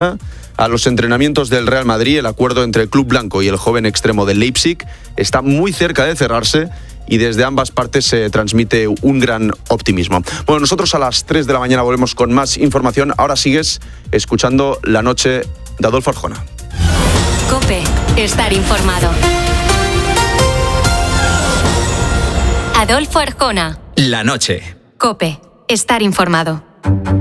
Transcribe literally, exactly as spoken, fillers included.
a los entrenamientos del Real Madrid. El acuerdo entre el club blanco y el joven extremo del Leipzig está muy cerca de cerrarse y desde ambas partes se transmite un gran optimismo. Bueno, nosotros a las tres de la mañana volvemos con más información. Ahora sigues escuchando La Noche de Adolfo Arjona. COPE, estar informado. Adolfo Arjona. La Noche. COPE, estar informado.